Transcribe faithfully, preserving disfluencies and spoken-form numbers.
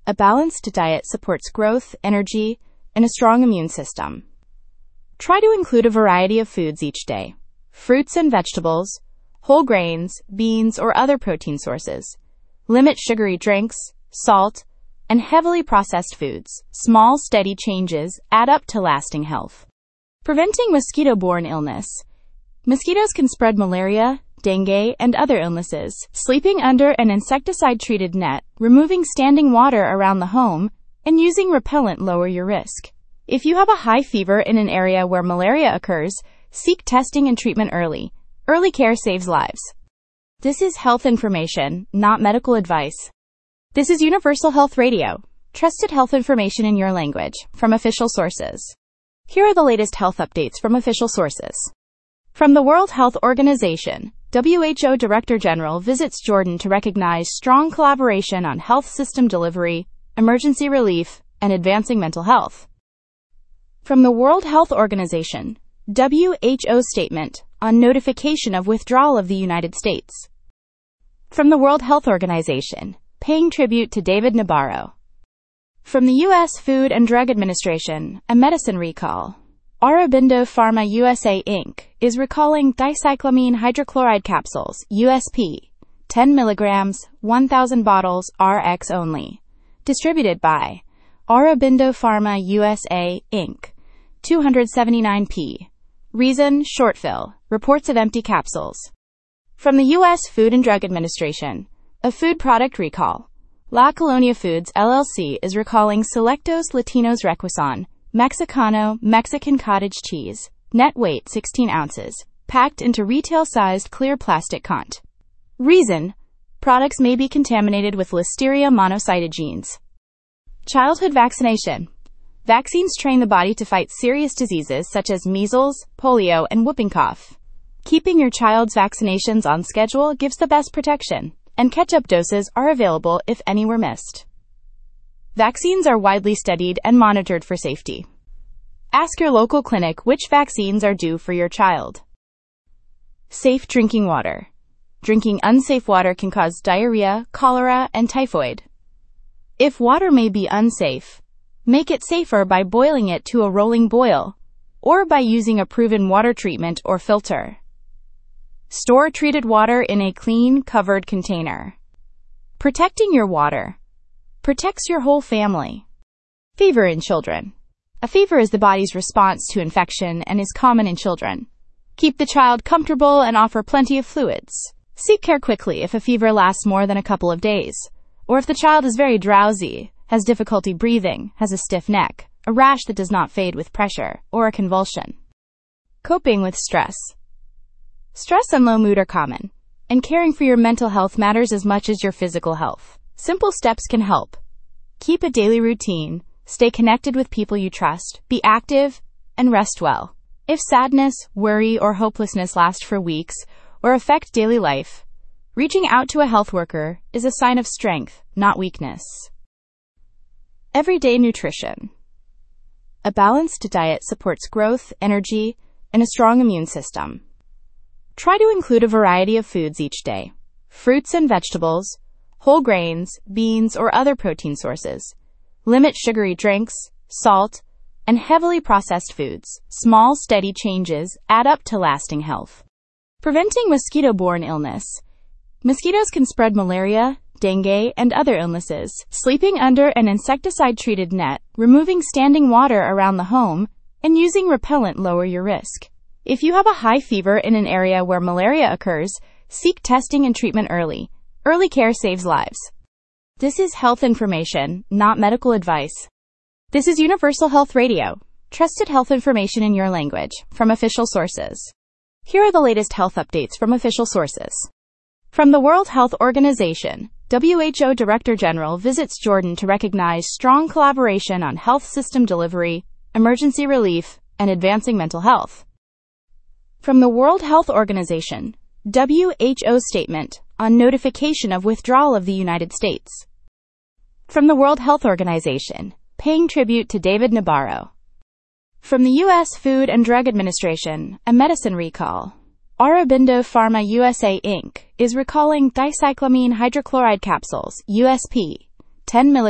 A balanced diet supports growth, energy, and a strong immune system. Try to include a variety of foods each day: fruits and vegetables, whole grains, beans, or other protein sources. Limit sugary drinks, salt, and heavily processed foods. Small, steady changes add up to lasting health. Preventing mosquito-borne illness. Mosquitoes can spread malaria, dengue, and other illnesses. Sleeping under an insecticide-treated net, removing standing water around the home, and using repellent lower your risk. If you have a high fever in an area where malaria occurs, seek testing and treatment early. Early care saves lives. This is health information, not medical advice. This is Universal Health Radio, trusted health information in your language, from official sources. Here are the latest health updates from official sources. From the World Health Organization, W H O Director General visits Jordan to recognize strong collaboration on health system delivery, emergency relief, and advancing mental health. From the World Health Organization, W H O statement on notification of withdrawal of the United States. From the World Health Organization, paying tribute to David Nabarro. From the U S Food and Drug Administration, a medicine recall. Aurobindo Pharma U S A Incorporated is recalling dicyclomine hydrochloride capsules, U S P, ten milligrams, one thousand bottles, R X only. Distributed by Aurobindo Pharma U S A Incorporated, two seventy-nine p. Reason, short fill, reports of empty capsules. From the U S Food and Drug Administration, a food product recall. La Colonia Foods, L L C is recalling Selectos Latinos Requesón, Mexicano, Mexican cottage cheese, net weight sixteen ounces, packed into retail-sized clear plastic cont. Reason, products may be contaminated with Listeria monocytogenes. Childhood vaccination. Vaccines train the body to fight serious diseases such as measles, polio, and whooping cough. Keeping your child's vaccinations on schedule gives the best protection, and catch-up doses are available if any were missed. Vaccines are widely studied and monitored for safety. Ask your local clinic which vaccines are due for your child. Safe drinking water. Drinking unsafe water can cause diarrhea, cholera, and typhoid. If water may be unsafe, make it safer by boiling it to a rolling boil, or by using a proven water treatment or filter. Store treated water in a clean, covered container. Protecting your water protects your whole family. Fever in children. A fever is the body's response to infection and is common in children. Keep the child comfortable and offer plenty of fluids. Seek care quickly if a fever lasts more than a couple of days, or if the child is very drowsy, has difficulty breathing, has a stiff neck, a rash that does not fade with pressure, or a convulsion. Coping with stress. Stress and low mood are common, and caring for your mental health matters as much as your physical health. Simple steps can help. Keep a daily routine, stay connected with people you trust, be active, and rest well. If sadness, worry, or hopelessness last for weeks or affect daily life, reaching out to a health worker is a sign of strength, not weakness. Everyday nutrition. A balanced diet supports growth, energy, and a strong immune system. Try to include a variety of foods each day: fruits and vegetables, whole grains, beans, or other protein sources. Limit sugary drinks, salt, and heavily processed foods. Small, steady changes add up to lasting health. Preventing mosquito-borne illness. Mosquitoes can spread malaria, dengue, and other illnesses. Sleeping under an insecticide-treated net, removing standing water around the home, and using repellent lower your risk. If you have a high fever in an area where malaria occurs, seek testing and treatment early. Early care saves lives. This is health information, not medical advice. This is Universal Health Radio, trusted health information in your language, from official sources. Here are the latest health updates from official sources. From the World Health Organization, W H O Director General visits Jordan to recognize strong collaboration on health system delivery, emergency relief, and advancing mental health. From the World Health Organization, W H O statement on notification of withdrawal of the United States. From the World Health Organization, paying tribute to David Nabarro. From the U S Food and Drug Administration, a medicine recall. Aurobindo Pharma U S A Incorporated is recalling dicyclomine hydrochloride capsules, U S P, ten milligrams.